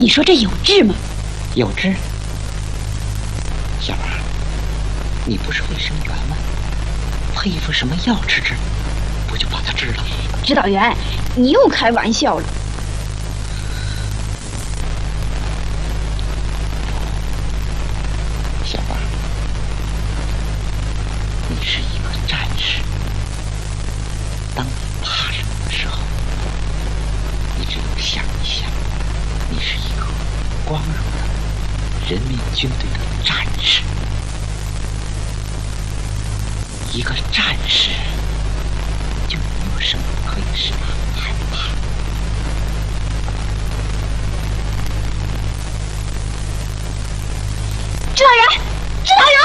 你说这有治吗？ 有治。小娃，你不是卫生员吗？配一副什么药吃，不就把它治了？ 指导员，你又开玩笑了。 小娃，你是一个战士。当你怕什么的时候，你只有想一想，你是一个光荣的人民军队的战士。一个战士就没有什么可以使他害怕。 指导员，指导员。